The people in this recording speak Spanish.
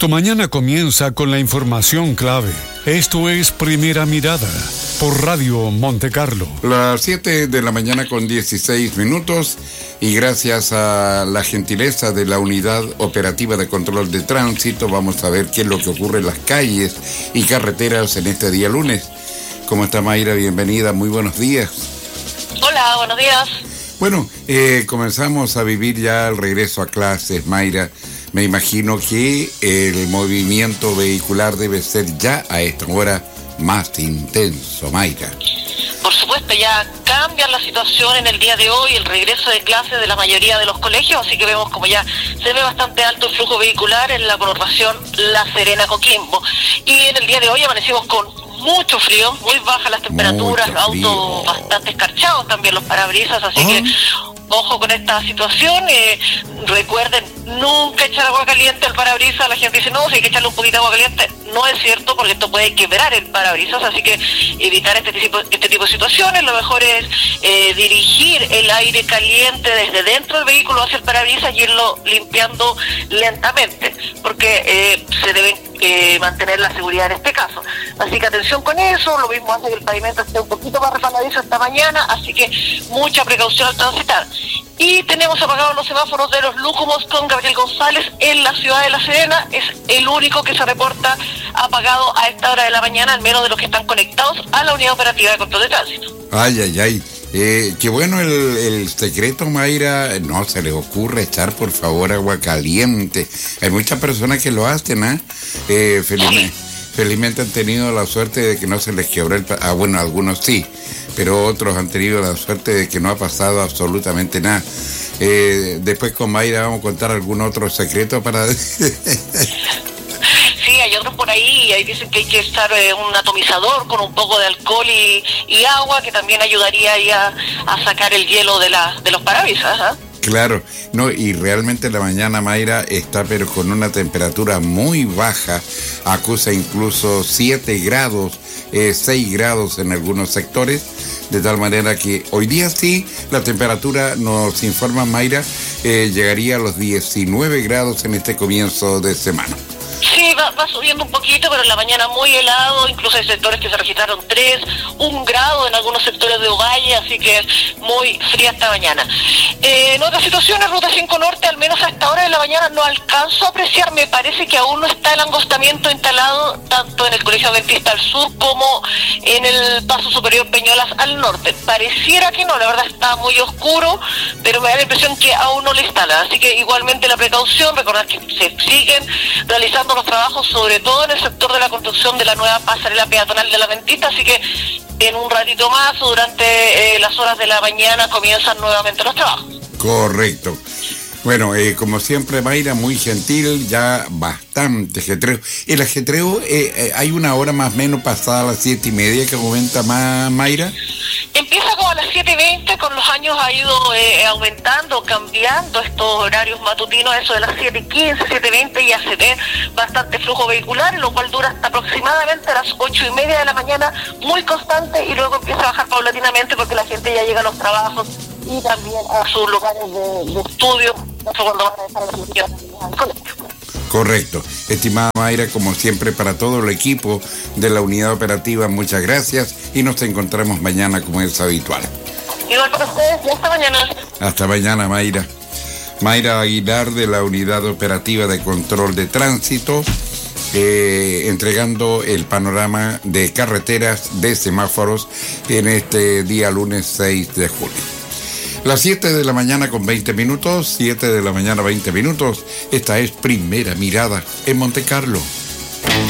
Tu mañana comienza con la información clave. Esto es Primera Mirada, por Radio Monte Carlo. Las 7 de la mañana con 16 minutos y gracias a la gentileza de la Unidad Operativa de Control de Tránsito vamos a ver qué es lo que ocurre en las calles y carreteras en este día lunes. ¿Cómo está, Mayra? Bienvenida, muy buenos días. Hola, buenos días. Bueno, comenzamos a vivir ya el regreso a clases, Mayra. Me imagino que el movimiento vehicular debe ser ya a esta hora más intenso, Mayra. Por supuesto, ya cambia la situación en el día de hoy, el regreso de clases de la mayoría de los colegios, así que vemos como ya se ve bastante alto el flujo vehicular en la conurbación La Serena-Coquimbo. Y en el día de hoy amanecimos con mucho frío, muy bajas las temperaturas, autos bastante escarchados también los parabrisas, así que ojo con esta situación. Recuerden, nunca echar agua caliente al parabrisas. La gente dice, no, si hay que echarle un poquito de agua caliente. No es cierto, porque esto puede quebrar el parabrisas, así que evitar este tipo de situaciones. Lo mejor es dirigir el aire caliente desde dentro del vehículo hacia el parabrisas y irlo limpiando lentamente, porque se deben mantener la seguridad en este caso. Así que atención con eso. Lo mismo hace que el pavimento esté un poquito más resbaladizo esta mañana, así que mucha precaución al transitar. Y tenemos apagados los semáforos de los Lúcumos con Gabriel González en la ciudad de La Serena. Es el único que se reporta apagado a esta hora de la mañana, al menos de los que están conectados a la Unidad Operativa de Control de Tránsito. Ay. Qué bueno el secreto, Mayra. No se les ocurre echar, por favor, agua caliente. Hay muchas personas que lo hacen, Felizmente han tenido la suerte de que no se les quebró bueno, algunos sí, pero otros han tenido la suerte de que no ha pasado absolutamente nada. Después con Mayra vamos a contar algún otro secreto para... Sí, hay otros por ahí dicen que hay que echar un atomizador con un poco de alcohol y agua, que también ayudaría ahí a sacar el hielo de los parabrisas, ¿eh? Claro, no, y realmente la mañana, Mayra, está pero con una temperatura muy baja, acusa incluso 7 grados, 6 grados en algunos sectores, de tal manera que hoy día sí, la temperatura, nos informa Mayra, llegaría a los 19 grados en este comienzo de semana. Sí, va subiendo un poquito, pero en la mañana muy helado, incluso hay sectores que se registraron 3, 1 grado en algunos sectores de Ovalle, así que es muy fría esta mañana. En otras situaciones, Ruta 5 Norte, al menos a esta hora de la mañana no alcanzo a apreciar, me parece que aún no está el angostamiento instalado tanto en el Colegio Adventista al sur como en el Paso Superior Peñolas al norte. Pareciera que no, la verdad está muy oscuro, pero me da la impresión que aún no le instalan, así que igualmente la precaución, recordar que se siguen realizando los trabajos, sobre todo en el sector de la construcción de la nueva pasarela peatonal de la Adventista, así que en un ratito más, durante las horas de la mañana, comienzan nuevamente los trabajos. Correcto. Bueno, como siempre, Mayra, muy gentil, ya bastante ajetreo. El ajetreo, hay una hora más o menos pasada las 7:30 que comenta más Mayra. Empieza como a las 7:20, con los años ha ido aumentando, cambiando estos horarios matutinos, eso de las 7:15, 7:20, ya se ve bastante flujo vehicular, lo cual dura hasta aproximadamente a las 8:30 de la mañana, muy constante, y luego empieza a bajar paulatinamente porque la gente ya llega a los trabajos y también a sus lugares de estudio, cuando van a estar las reuniones al colegio. Correcto. Estimada Mayra, como siempre, para todo el equipo de la unidad operativa, muchas gracias y nos encontramos mañana como es habitual. Igual para ustedes, y hasta mañana. Hasta mañana, Mayra. Mayra Aguilar, de la unidad operativa de control de tránsito, entregando el panorama de carreteras, de semáforos en este día lunes 6 de julio. Las 7 de la mañana con 20 minutos, 7 de la mañana 20 minutos. Esta es Primera Mirada en Monte Carlo.